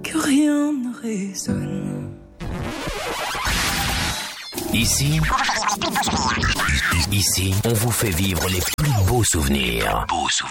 que rien ne résonne. Ici, on vous fait vivre les plus beaux souvenirs.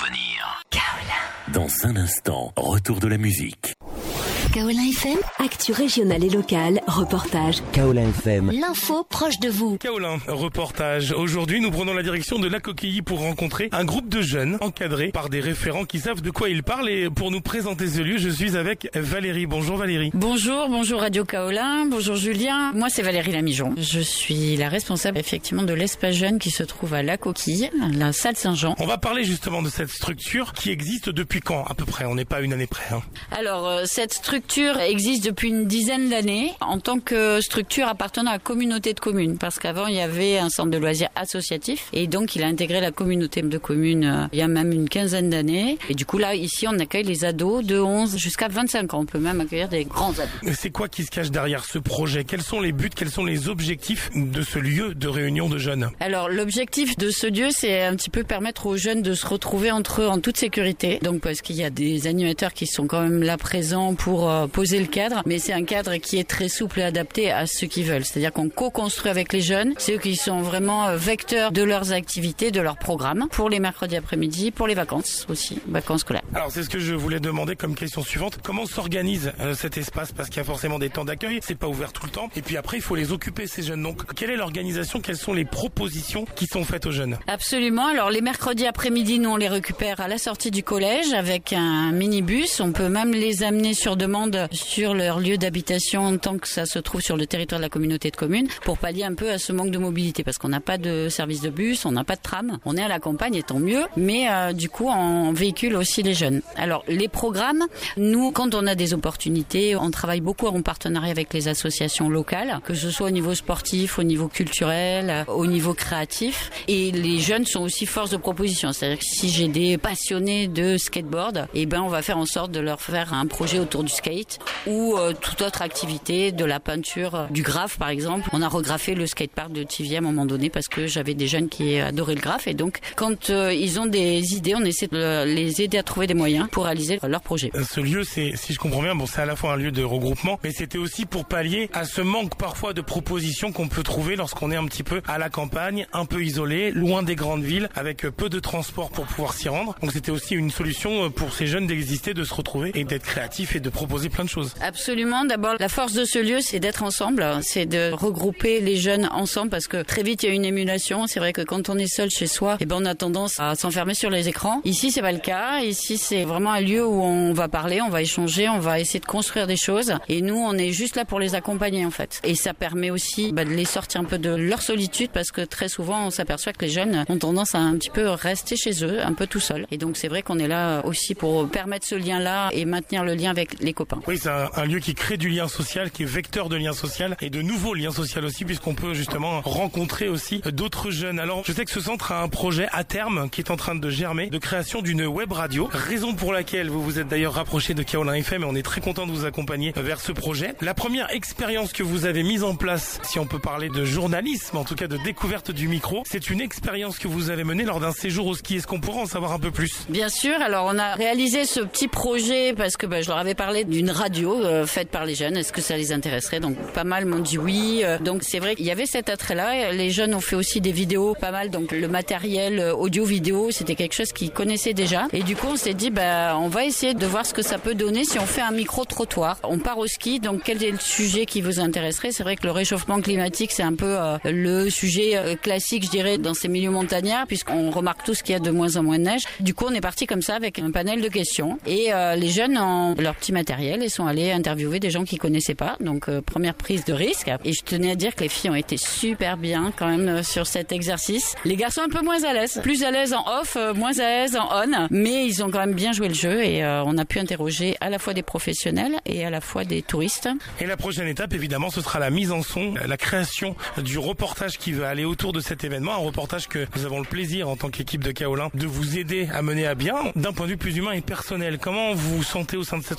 Dans un instant, retour de la musique. Kaolin FM, actu régionale et locale, reportage. Kaolin FM. L'info proche de vous. Kaolin, reportage. Aujourd'hui, nous prenons la direction de La Coquille pour rencontrer un groupe de jeunes encadrés par des référents qui savent de quoi ils parlent. Et pour nous présenter ce lieu, je suis avec Valérie. Bonjour Valérie. Bonjour Radio Kaolin. Bonjour Julien. Moi, c'est Valérie Lamijon. Je suis la responsable effectivement de l'espace jeune qui se trouve à La Coquille, la salle Saint-Jean. On va parler justement de cette structure qui existe depuis quand à peu près? On n'est pas une année près. Alors, cette structure existe depuis une dizaine d'années en tant que structure appartenant à la communauté de communes. Parce qu'avant, il y avait un centre de loisirs associatif et donc il a intégré la communauté de communes il y a même une quinzaine d'années. Et du coup, là, ici, on accueille les ados de 11 jusqu'à 25 ans. On peut même accueillir des grands ados. C'est quoi qui se cache derrière ce projet? Quels sont les buts, quels sont les objectifs de ce lieu de réunion de jeunes? Alors, l'objectif de ce lieu, c'est un petit peu permettre aux jeunes de se retrouver entre eux en toute sécurité. Donc, parce qu'il y a des animateurs qui sont quand même là présents pour poser le cadre, mais c'est un cadre qui est très souple et adapté à ceux qui veulent. C'est-à-dire qu'on co-construit avec les jeunes. C'est eux qui sont vraiment vecteurs de leurs activités, de leurs programmes, pour les mercredis après-midi, pour les vacances aussi, vacances scolaires. Alors, c'est ce que je voulais demander comme question suivante. Comment s'organise cet espace? Parce qu'il y a forcément des temps d'accueil, c'est pas ouvert tout le temps. Et puis après, il faut les occuper, ces jeunes. Donc, quelle est l'organisation? Quelles sont les propositions qui sont faites aux jeunes? Absolument. Alors, les mercredis après-midi, nous, on les récupère à la sortie du collège avec un minibus. On peut même les amener sur demande sur leur lieu d'habitation tant que ça se trouve sur le territoire de la communauté de communes pour pallier un peu à ce manque de mobilité parce qu'on n'a pas de service de bus, on n'a pas de tram. On est à la campagne et tant mieux, mais du coup, on véhicule aussi les jeunes. Alors, les programmes, nous, quand on a des opportunités, on travaille beaucoup en partenariat avec les associations locales, que ce soit au niveau sportif, au niveau culturel, au niveau créatif. Et les jeunes sont aussi force de proposition. C'est-à-dire que si j'ai des passionnés de skateboard, eh ben, on va faire en sorte de leur faire un projet autour du skate ou toute autre activité, de la peinture, du graphe par exemple. On a regraffé le skatepark de Tivier à un moment donné parce que j'avais des jeunes qui adoraient le graphe et donc quand ils ont des idées, on essaie de les aider à trouver des moyens pour réaliser leur projet. Ce lieu, c'est, si je comprends bien, bon, c'est à la fois un lieu de regroupement, mais c'était aussi pour pallier à ce manque parfois de propositions qu'on peut trouver lorsqu'on est un petit peu à la campagne, un peu isolé, loin des grandes villes, avec peu de transport pour pouvoir s'y rendre. Donc c'était aussi une solution pour ces jeunes d'exister, de se retrouver et d'être créatifs et de proposer plein de choses. Absolument. D'abord, la force de ce lieu, c'est d'être ensemble, c'est de regrouper les jeunes ensemble parce que très vite, il y a une émulation. C'est vrai que quand on est seul chez soi, eh ben, on a tendance à s'enfermer sur les écrans. Ici, c'est pas le cas. Ici, c'est vraiment un lieu où on va parler, on va échanger, on va essayer de construire des choses. Et nous, on est juste là pour les accompagner, en fait. Et ça permet aussi de les sortir un peu de leur solitude parce que très souvent, on s'aperçoit que les jeunes ont tendance à un petit peu rester chez eux, un peu tout seuls. Et donc, c'est vrai qu'on est là aussi pour permettre ce lien-là et maintenir le lien avec les copains. Oui, c'est un lieu qui crée du lien social, qui est vecteur de lien social et de nouveaux liens sociaux aussi, puisqu'on peut justement rencontrer aussi d'autres jeunes. Alors, je sais que ce centre a un projet à terme qui est en train de germer, de création d'une web radio, raison pour laquelle vous vous êtes d'ailleurs rapproché de Kaolin FM et on est très content de vous accompagner vers ce projet. La première expérience que vous avez mise en place, si on peut parler de journalisme, en tout cas de découverte du micro, c'est une expérience que vous avez menée lors d'un séjour au ski. Est-ce qu'on pourra en savoir un peu plus? Bien sûr. Alors, on a réalisé ce petit projet parce que je leur avais parlé d'une radio faite par les jeunes. Est-ce que ça les intéresserait? Donc, pas mal m'ont dit oui. Donc, c'est vrai qu'il y avait cet attrait-là. Les jeunes ont fait aussi des vidéos, pas mal. Donc, le matériel audio-vidéo, c'était quelque chose qu'ils connaissaient déjà. Et du coup, on s'est dit, on va essayer de voir ce que ça peut donner si on fait un micro-trottoir. On part au ski. Donc, quel est le sujet qui vous intéresserait? C'est vrai que le réchauffement climatique, c'est un peu le sujet classique, je dirais, dans ces milieux montagnards, puisqu'on remarque tous qu'il y a de moins en moins de neige. Du coup, on est parti comme ça avec un panel de questions. Et les jeunes ont leur petit matériel et sont allés interviewer des gens qu'ils connaissaient pas. Donc, première prise de risque. Et je tenais à dire que les filles ont été super bien quand même sur cet exercice. Les garçons un peu moins à l'aise. Plus à l'aise en off, moins à l'aise en on. Mais ils ont quand même bien joué le jeu et on a pu interroger à la fois des professionnels et à la fois des touristes. Et la prochaine étape, évidemment, ce sera la mise en son, la création du reportage qui va aller autour de cet événement. Un reportage que nous avons le plaisir, en tant qu'équipe de Kaolin, de vous aider à mener à bien d'un point de vue plus humain et personnel. Comment vous vous sentez au sein de cette structure et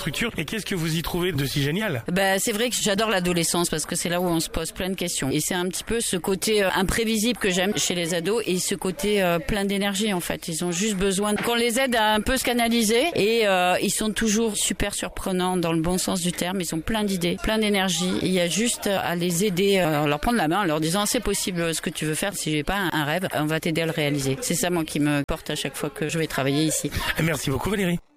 qu'est-ce que vous y trouvez de si génial? C'est vrai que j'adore l'adolescence parce que c'est là où on se pose plein de questions. Et c'est un petit peu ce côté imprévisible que j'aime chez les ados et ce côté plein d'énergie en fait. Ils ont juste besoin qu'on les aide à un peu se canaliser et ils sont toujours super surprenants dans le bon sens du terme. Ils ont plein d'idées, plein d'énergie. Il y a juste à les aider, à leur prendre la main en leur disant c'est possible ce que tu veux faire. Si j'ai pas un rêve, on va t'aider à le réaliser. C'est ça moi qui me porte à chaque fois que je vais travailler ici. Merci beaucoup Valérie.